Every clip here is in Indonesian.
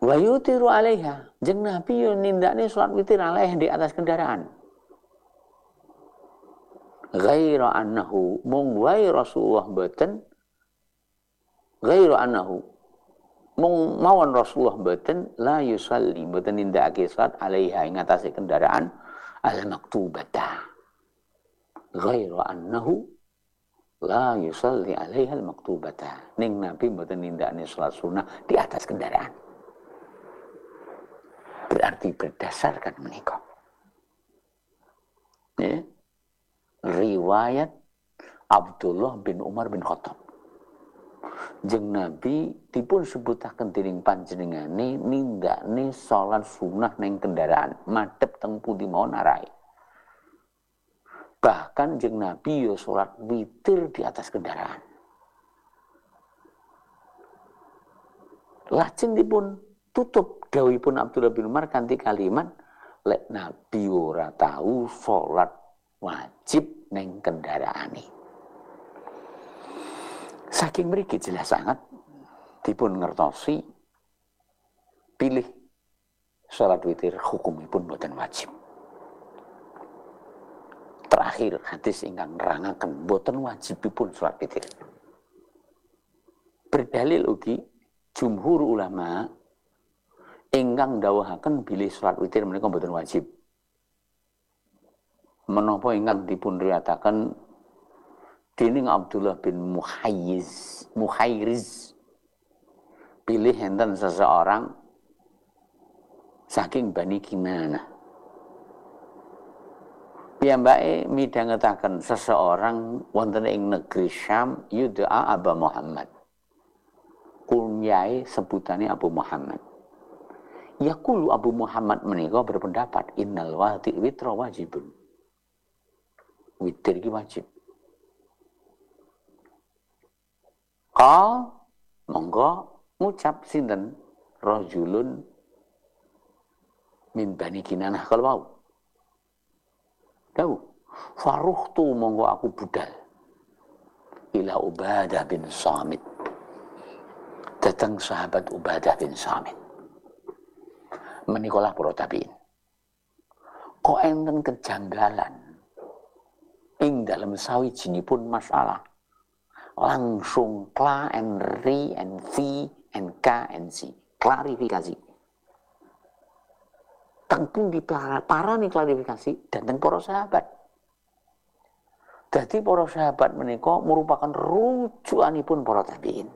Wa yutiru 'alaiha, jeung Nabi yo nindakne salat witir alaih di atas kendaraan. Ghaira annahu mung wae Rasulullah mboten ghaira annahu mung mawon Rasulullah mboten la yusalli mboten nindakake salat alaiha ing atase kendaraan al maktubata. Ghaira annahu la yusalli alaiha al maktubata. Ning Nabi mboten nindakne salat sunah di atas kendaraan. Berarti berdasarkan menika. Ya. Riwayat Abdullah bin Umar bin Khattab. Jeung Nabi dipun sebutaken dening panjenengane nindakne salat sunah ning kendaraan, madhep teng pundi mawon arahe. Bahkan jeung Nabi yo salat witir di atas kendaraan. Lajeng dipun tutup dawuhipun Abdullah bin Umar kanthi kalimat lek Nabi ora tahu salat wajib ning kendaraane. Saking mriki jelas sangat dipun ngertosi pilih salat witir hukumipun boten wajib. Terakhir hadis ingkang nerangaken boten wajibipun salat witir. Berdalil ugi jumhur ulama ingkang dawuhaken bilih salat witir menika boten wajib. Menapa ingkang dipun riwayataken dening Abdullah bin Muhayriz pilih enten seseorang saking Bani Kinanah. Piyambake midhangetaken seseorang wonten ing negeri Syam yud'a Aba Muhammad. Kunyae sebutane Abu Muhammad. Yaqulu Abu Muhammad menika berpendapat innal witra wajibun. Witir iki wajib. Monggo ngucap sinten rajulun min Bani Kinanah kalau mau. Tahu. Faruhtu monggo aku budal ila Ubadah bin Samit. Datang sahabat Ubadah bin Samit. Menikolah para tabi'in. Kok enten kejanggalan ing dalam sawijinipun masalah. Langsung kla and ri and v and k and c. Klarifikasi. Tengpun di para nih klarifikasi dan para sahabat. Jadi para sahabat menika merupakan rujukanipun para tabi'in.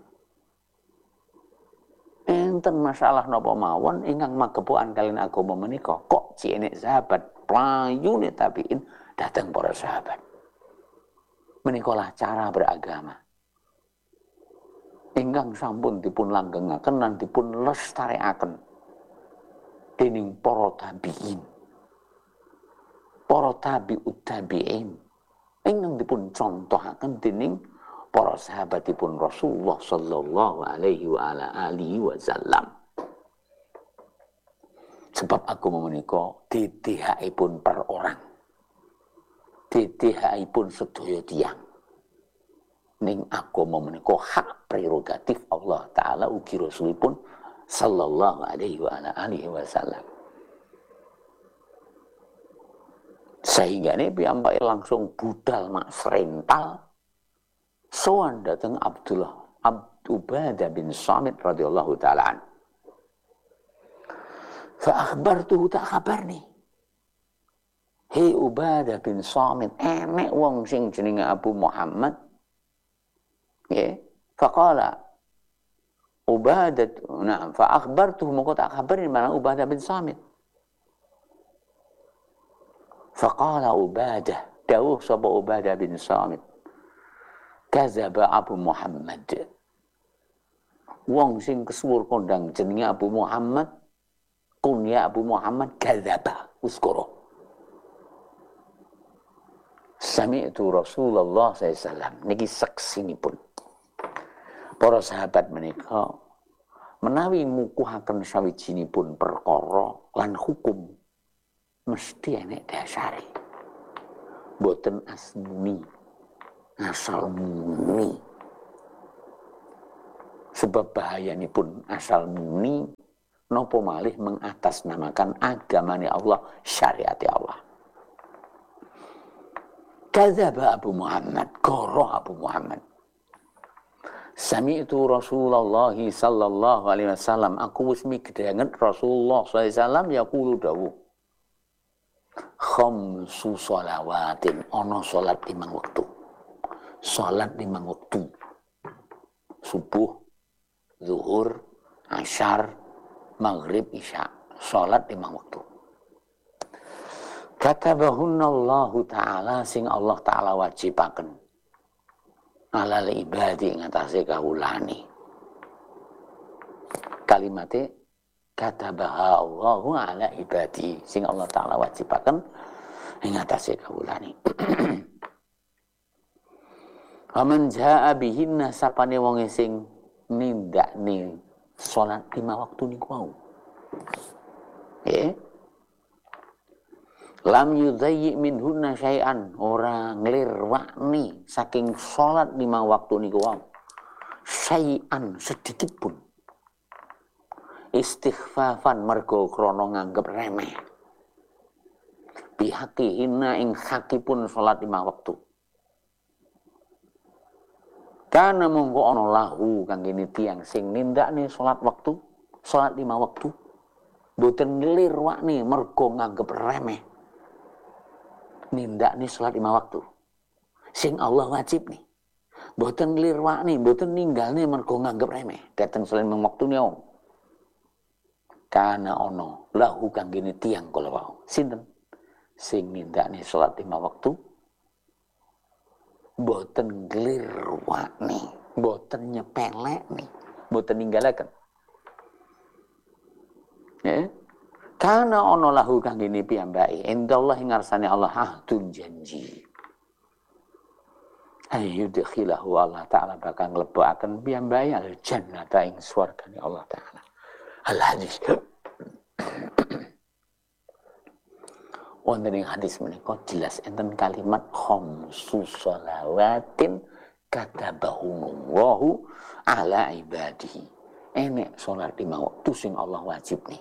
Enten masalah napa mawon ingkang magepokan kalian agama menika kok cilik sahabat playune tabi'in datang para sahabat. Menikalah cara beragama. Ingkang sampun dipun langgengaken lan dipun lestarekaken dening para tabi'in. Para tabi'ut tabi'in ingkang dipun contohaken dening para sahabatipun Rasulullah sallallahu alaihi wa ala alihi wasallam. Sebab agama menika didihakipun per orang. Didihakipun sedaya tiyang. Ning agama menika hak prerogatif Allah taala ugi Rasulipun sallallahu alaihi wa ala alihi wasallam. Sehingga ini piyambake langsung budal mak serental sowan dateng Ubadah bin Samit radhiyallahu taala an. Fa akhbartuhu tak khabarni. Hei Ubadah bin Samit, enek wong sing jenenge Abu Muhammad. Ya, faqala Ubadah, nah, fa akhbartuhu moko tak khabarni marang Ubadah bin Samit. Faqala Ubadah, dawuh sapa Ubadah bin Samit. Kazaba Abu Muhammad. Wong sing kesuwur kondang jenenge Abu Muhammad, kunya Abu Muhammad kazaba, uskoro. Sami'tu Rasulullah SAW. Niki saksinipun. Para sahabat menika menawi mukuhaken sawijinipun perkara lan hukum mesti enek dasare. Boten asmuni, asal muni. Sebab bahayanipun asal muni nopo malih mengatasnamakan agamanya Allah, syariat Allah. Kadzaba Abu Muhammad, goroh Abu Muhammad. Sami'tu Rasulullah sallallahu alaihi wasallam, aku wis migedangen Rasulullah sallallahu alaihi wasallam yaqulu dawuh. Khamsu shalawatin, ana salat 5 wektu. Salat 5 wektu. Subuh, zuhur, asyar, maghrib, isya. Salat 5 wektu. Katabahunallahu ta'ala, sing Allah ta'ala wajibaken alal ibadi ngatasi kawulani. Kalimatnya katabaha Allahu ala ibadi, sing Allah ta'ala wajibaken ngatasi kawulani. Waman jaa bihinna, sapane wong sing nindakne salat 5 waktu niku wau. Lam yudayyi minhunna syai'an, ora nglirwakni saking salat 5 waktu niku wau. Syai'an, sedikit pun. Istighfafan, mergo krana nganggep remeh. Bihaqihinna, ing hakipun salat 5 waktu. Kana monggo ana lahu kang kene tiyang sing nindakne salat waktu, salat 5 waktu. Mboten nglirwakne mergo nganggep remeh. Nindakne salat 5 waktu. Sing Allah wajib nih. Mboten nglirwakne, mboten ninggalne mergo nganggep remeh. Dateng salat 5 waktu niku. Kana ana lahu kang kene tiyang kala wau. Sinten? Sing nindakne salat 5 waktu. Boten glirwakne, boten nyepelekne, boten ninggalaken. Ya. Karena ana lahu kang ngene piyambake, indallah ing ngarsane Allah ahdun janji. Ayyudkhilahu, Allah taala bakal nglebokaken piyambake al jannata ing swargane Allah taala. Al hadis. Wonten ing hadis menika jelas enten kalimat khamsu shalawatin katabahumullahu ala ibadihi. Enek salat 5 waktu sing Allah wajib nih.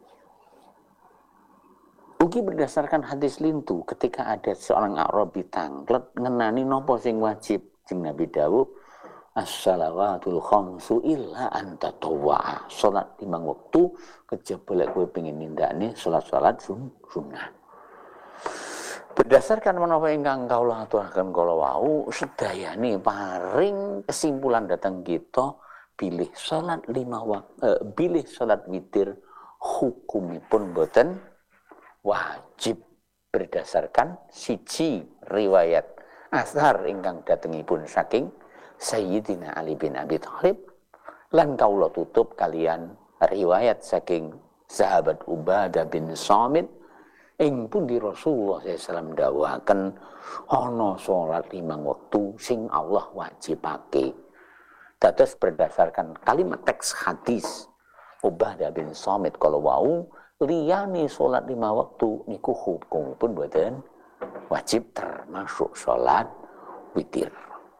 Ugi berdasarkan hadis lintu, ketika ada seorang Arabi tanglet ngenani nopo sing wajib, jeung Nabi dawuh as-salawatul khamsu illa anta tawwa. Salat 5 waktu kejaba kowe pengin nindakne salat-salat sunnah. Berdasarkan menapa ingkang kaula aturaken kala wau, sedayane paring kesimpulan datang kita bilih salat 5 waktu, bilih salat witir hukumipun boten wajib berdasarkan siji riwayat asar ingkang datengipun saking Sayyidina Ali bin Abi Thalib lan kaula tutup kalian riwayat saking sahabat Ubadah bin Samit ing pundi Rasulullah SAW dawuhaken ana salat 5 waktu sing Allah wajibake. Dados berdasarkan kalimat teks hadis Ubadah bin Samit kalau wau liyane salat 5 waktu niku hukumipun boten wajib termasuk salat witir.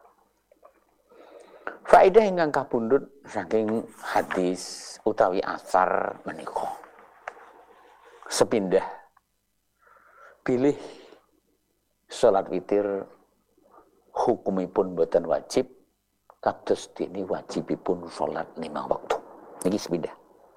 Faedah ingkang kapundhut saking hadis utawi asar menika. Sepindah pilih salat witir hukumipun boten wajib kados dene wajibipun salat 5 waktu. Niki sepindah.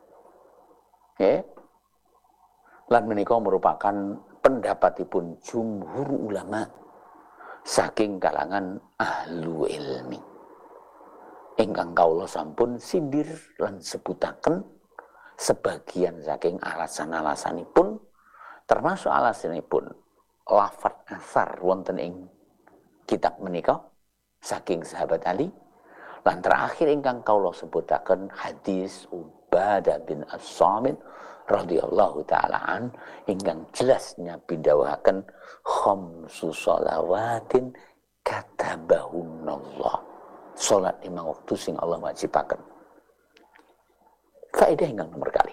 Lan menika merupakan pendapatipun jumhur ulama saking kalangan ahlu ilmi. Ingkang kaula sampun sindir lan sebutaken sebagian saking alasan-alasanipun, termasuk alasanipun lafaz asar wonten ing kitab menika saking sahabat Ali, lan terakhir ingkang kaula sebutaken hadis Ubadah bin As-Samit radhiyallahu taala an ingkang jelasnya bidhawaken khamsu shalawatin katabahunallah. Salat 5 waktu sing Allah wajibaken. Faedah ingkang nomor kali.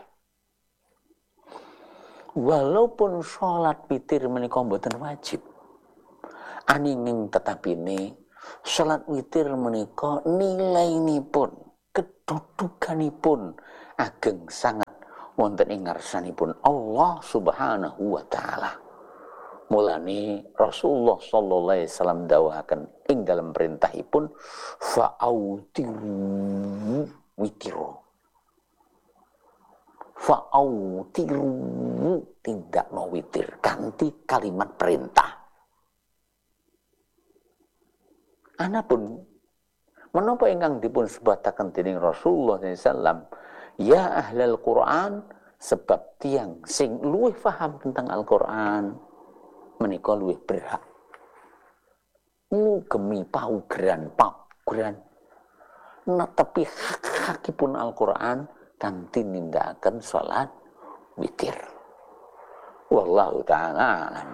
Walaupun sholat witir menika mboten wajib, aninging tetapine sholat witir menika nilainipun, kedudukanipun ageng sangat wonten ing ngarsanipun Allah Subhanahu wa taala. Mulane Rasulullah sallallahu alaihi wasallam dawuhaken ing dalam perintahipun fa'autiru witiru. Fa'autiru tidak mau witir kanthi kalimat perintah. Anapun menapa ingkang dipun sebataken dening Rasulullah sallallahu alaihi wasallam ya ahlal Quran sebab tiang sing luwih paham tentang Al-Qur'an menika luwih berhak ngugemi paugeran netepi hak-hakipun Al-Qur'an kanthi nindakaken salat witir. Wallahu taala alam.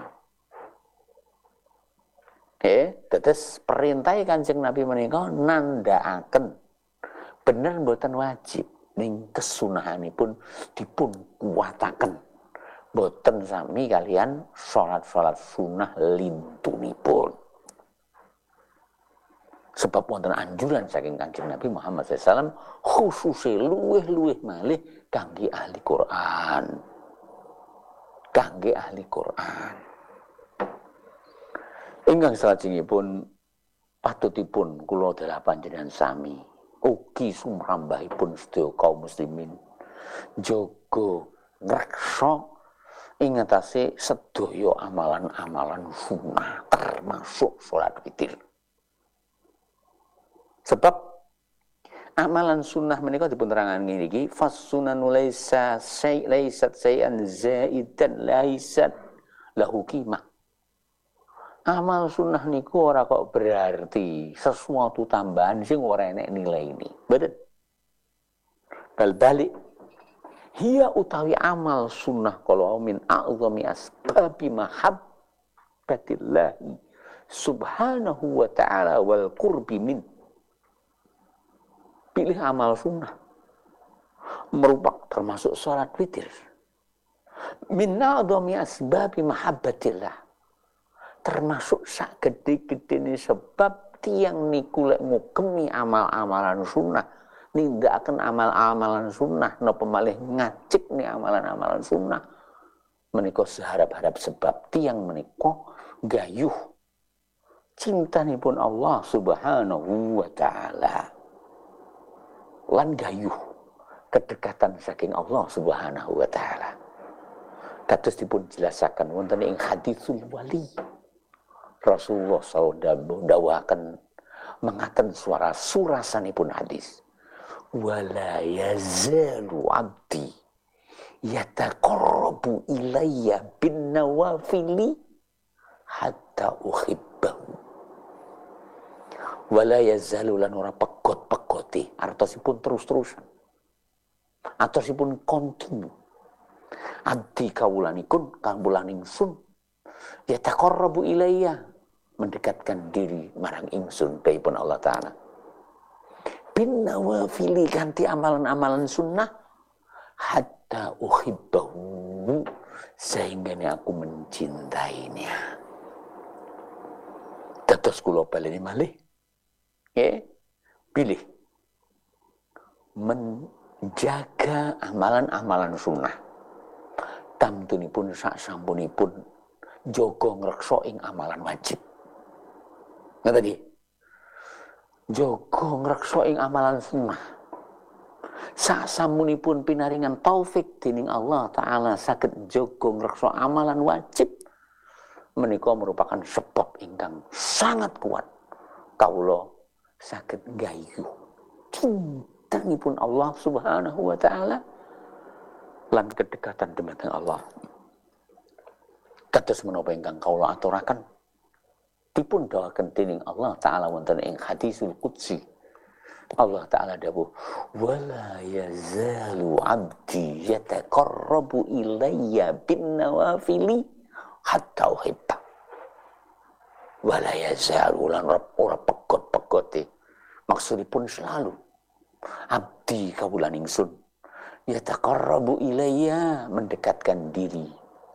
Tetes perintah Kanjeng Nabi menika nandhakaken bener mboten wajib ning kesunahanipun dipun kuwataken. Boten sami kalian salat-salat sunah lintunipun. Sebab wonten anjuran saking Kanjeng Nabi Muhammad SAW khususe luwih-luwih malih kangge ahli Quran. Kangge ahli Quran. Ingkang salajengipun patutipun kula dalah panjenengan sami ugi sumrambahipun sedaya kaum muslimin jaga ngreksa ing atase sedaya amalan-amalan sunnah termasuk salat witir. Sebab amalan sunnah menika dipun terangaken ngene iki fasunanu laysat syai'an zaidan laysat lahu qimah. Amal sunnah niku ora kok berarti sesuatu tambahan sing ora enek nilai ini. Betul. Balik hiya utawi amal sunnah kalau min a'zami asbabi mahabbatillahi subhanahu wa ta'ala wal qurbi min. Pilih amal sunnah merupakan termasuk salat witir min a'zami asbabi mahabbatillah, termasuk sak gede-gedene sebab tiang niku lek ngugemi amal-amalan sunnah, nindakaken amal-amalan sunnah napa malih ngajek ni amalan-amalan sunnah menika seharap-harap sebab tiang menika gayuh cintanipun Allah Subhanahu wa taala lan gayuh kedekatan saking Allah Subhanahu wa taala. Kados dipun jelasaken wonten ing hadisul wali. Rasulullah sallallahu dawuhaken mengaten suara surasanipun hadis. Wala yazalu abdi yataqarrabu ilayya bin nawafili hatta uhibbahu. Wala yazalu lan ora pegot-pegoti, artosipun terus-terusan. Artosipun kontinu. Abdi kawulanikun kawulaningsun yataqarrabu ilayya, mendekatkan diri marang ingsun baipun Allah Ta'ala bin nawafili ganti amalan-amalan sunnah hatta uhibbahu, sehingga aku mencintainya. Dados kula baleni malih pilih menjaga amalan-amalan sunnah tamtunipun sak sampunipun jaga ngreksa ing amalan wajib. Ngeten iki. Jaga ngreksa ing amalan sunnah. Sak sampunipun pinaringan taufik dening Allah Taala saged jaga ngreksa amalan wajib menika merupakan sebab ingkang sangat kuat kawula saged gayuh cintanipun Allah Subhanahu wa taala lan kedekatan dumateng Allah. Kados menapa ingkang kawula aturaken dipun dawuhaken dening Allah Ta'ala wonten ing hadisul qudsi. Allah Ta'ala dawuh, "Wala yazalu 'abdi yataqarrabu ilayya bin nawafili hatta uhibba." Wala yazalu lan ora pegot-pegote. Maksudipun selalu abdi kawula ningsun yataqarrabu ilayya, mendekatkan diri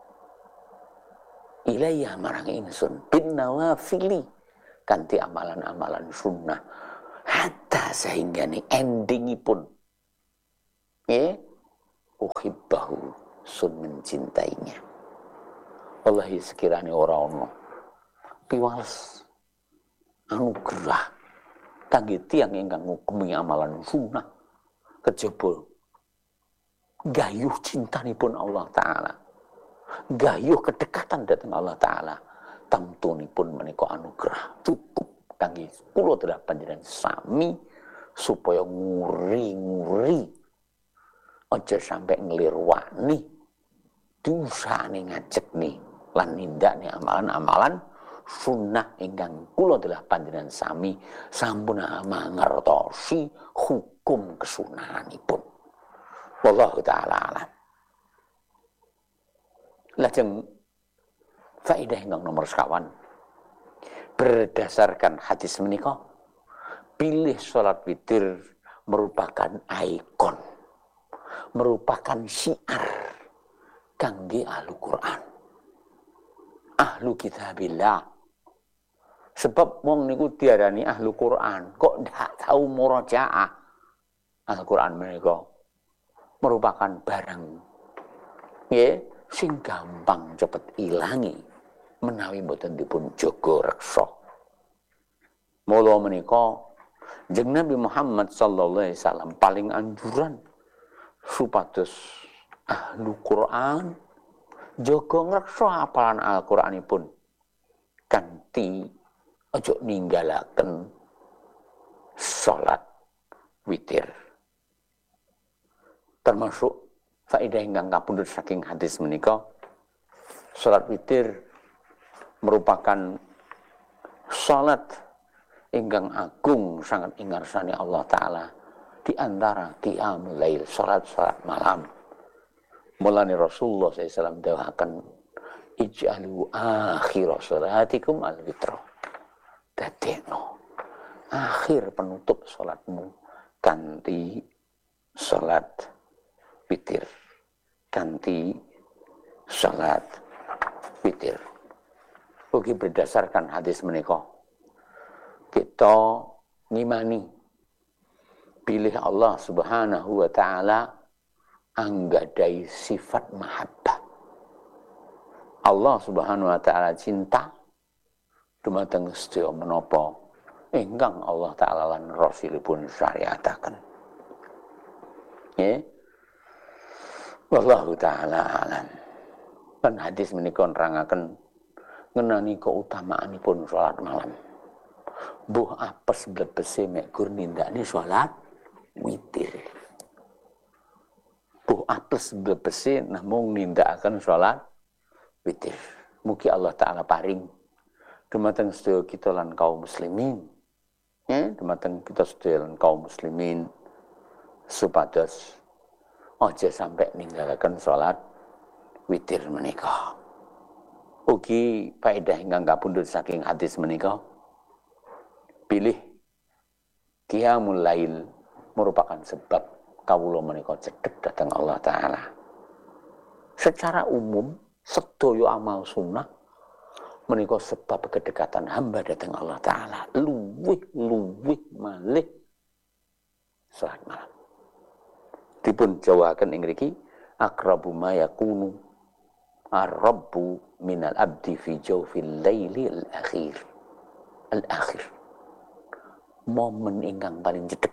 ilayya marang ingsun bin nawafili kanthi amalan-amalan sunnah hatta sehingga nih endingipun uhibbahu, sun mencintainya. Wallahi sekiranya ora ono piwales anugerah kangge tiyang ingkang ngukumi amalan sunnah kejaba gayuh cintanipun Allah Ta'ala, gayuh kedekatan datang Allah Ta'ala, tamtunipun menika anugerah cukup kangge kula dalah panjenengan sami supaya nguri-nguri aja sampai nglirwani dosane ngajekne lan nindakne amalan-amalan sunnah ingkang kula dalah panjenengan sami sampun mangertosi hukum kesunahanipun. Wallahu ta'ala alam. Lajeng faedah ingkang nomor sekawan, berdasarkan hadis menika, pilih salat witir merupakan ikon, merupakan syiar kangge ahlu Quran, ahlu kitabillah. Sebab wong niku diarani ahlu Quran kok ndak tahu murajaah. Al-Quran menika merupakan barang nggih sing gampang cepet ilangi menawi mboten dipun jaga reksa. Mula menika jeneng Nabi Muhammad sallallahu alaihi wasallam paling anjuran supados ahlu Quran jaga ngreksa hafalan Al-Qur'anipun kanthi aja ninggalaken salat witir. Termasuk faedah ingkang kapundhut saking hadis menika, salat witir merupakan salat ingkang agung sangat ingarsani Allah Ta'ala di antara qiyamul lail, salat-salat malam. Mulane Rasulullah SAW dawuhaken ij'alu akhir salatikum al-witra. Dadekno akhir penutup salatmu kanthi salat witir, kanthi salat witir. Ugi berdasarkan hadis menika kita ngimani pilih Allah Subhanahu wa taala anggadai sifat mahabbah. Allah Subhanahu wa taala cinta dumateng sedaya menapa ingkang Allah taala lan Rasulipun syariataken. Nggih. Wallahu taala alam. Lan hadis menika nerangaken ngenani keutamaanipun salat malam. Mbuh apes blebese mek gur nindakne salat witir. Mbuh apes blebese namung nindakaken salat witir. Mugi Allah taala paring dumateng sedaya kita lan kaum muslimin. Ya, dumateng kita sedaya lan kaum muslimin supados aja sampai ninggalaken salat witir menika. Ugi faedah ingkang kapundhut saking hadis menika, pilih qiyamul lail merupakan sebab kawula menika cedhek dhateng Allah taala. Secara umum sedaya amal sunnah menika sebab kedekatan hamba dhateng Allah taala. Luwih malih salat malam. Dipun jawahaken ing mriki aqrabu ma yakunu ar-rabbu minal abdi fi jawfil laili al-akhir. Al-akhir. Momen ingkang paling cedhek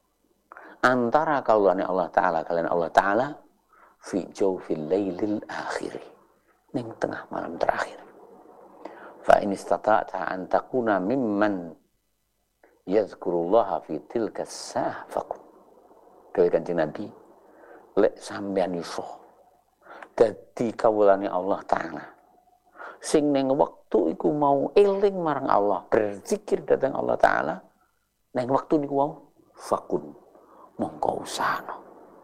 antara kawulane Allah taala kalian Allah taala fi jawfil lailil akhir. Ning tengah malam terakhir. Fa in istata'ta an takuna mimman yazkurullaha fi tilka as-sa'ah faqul. Dewe Kanjeng Nabi, lek sampeyan iso dadi kawulane Allah taala sing ning wektu iku mau eling marang Allah, berzikir dhateng Allah taala ning wektu niku wau fakun mongko usahana.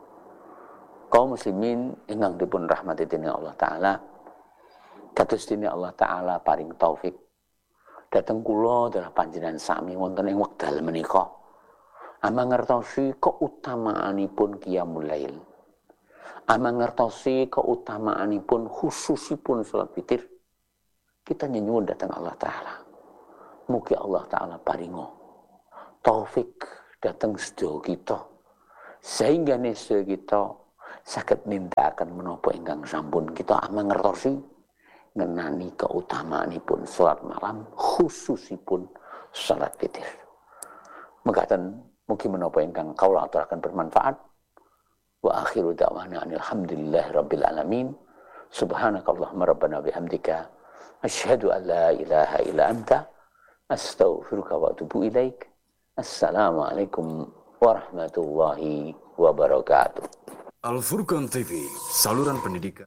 Kaum muslimin ingkang dipun rahmati dening Allah taala, kados dene Allah taala paring taufik dhateng kula dalah panjenengan sami wonten ing wekdal menika amangertosi keutamaanipun qiyamul lail, amangertosi keutamaanipun khususipun salat witir. Kita nyuwun dhateng Allah taala mugi Allah taala paringa taufik dhateng sedaya kita sehingga sedaya kita saged nindakaken menapa ingkang sampun kita mangertosi ngenani keutamaanipun salat malam khususipun salat witir. Mekaten mugi menapa ingkang kaula aturaken bermanfaat. Wa akhiru da'wana alhamdulillahi rabbil alamin. Subhanakallahumma rabbana bihamdika asyhadu an la ilaha illa anta astaghfiruka wa atubu ilaik. Assalamualaikum warahmatullahi wabarakatuh. Al-Furqan TV, saluran pendidikan.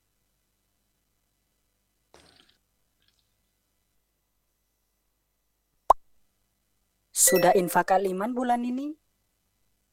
Sudah infak kaliman bulan ini?